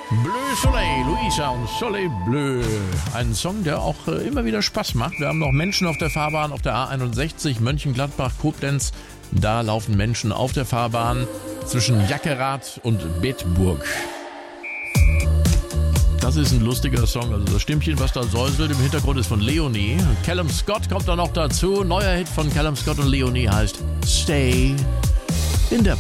Bleu Soleil, Luisa und Soleil Bleu. Ein Song, der auch immer wieder Spaß macht. Wir haben noch Menschen auf der Fahrbahn auf der A61 Mönchengladbach-Koblenz. Da laufen Menschen auf der Fahrbahn zwischen Jackerath und Bedburg. Das ist ein lustiger Song. Also das Stimmchen, was da säuselt im Hintergrund, ist von Leonie. Callum Scott kommt da noch dazu. Neuer Hit von Callum Scott und Leonie heißt Stay in der